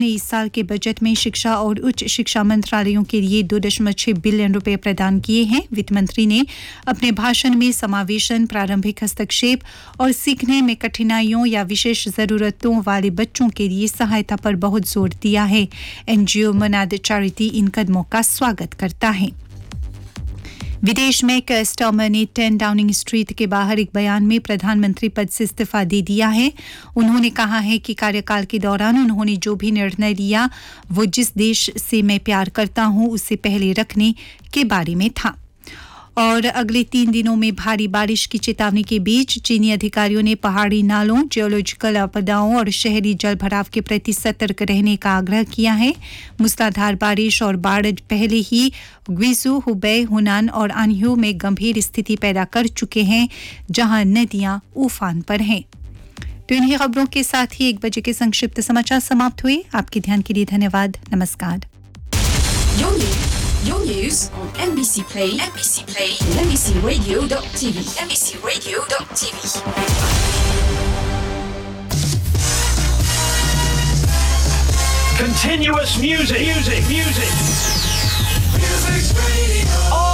ने इस साल के बजट में शिक्षा और उच्च शिक्षा मंत्रालयों के लिए 2.6 बिलियन रुपए प्रदान किए हैं। वित्त मंत्री ने अपने भाषण में समावेशन, प्रारंभिक हस्तक्षेप और सीखने में कठिनाइयों या विशेष जरूरतों वाले बच्चों के लिए सहायता पर बहुत जोर दिया है। एनजीओ मनाद चैरिटी इन कदमों का स्वागत करता है। विदेश में केयर स्टारमर ने 10 डाउनिंग स्ट्रीट के बाहर एक बयान में प्रधानमंत्री पद से इस्तीफा दे दिया है। उन्होंने कहा है कि कार्यकाल के दौरान उन्होंने जो भी निर्णय लिया वो जिस देश से मैं प्यार करता हूं उससे पहले रखने के बारे में था। और अगले 3 दिनों में भारी बारिश की चेतावनी के बीच चीनी अधिकारियों ने पहाड़ी नालों, जियोलॉजिकल आपदाओं और शहरी जल भराव के प्रति सतर्क रहने का आग्रह किया है। मूसलाधार बारिश और बाढ़ पहले ही ग्विसू, हुबई, हुनान और अनह्यू में गंभीर स्थिति पैदा कर चुके हैं, जहां नदियां उफान पर हैं। तो इन्हीं खबरों के साथ ही 1 बजे के संक्षिप्त समाचार समाप्त हुए। आपके ध्यान के लिए धन्यवाद। नमस्कार। Your news on NBC Play, and NBCRadio.tv, NBCRadio.tv. Continuous music. Music's radio.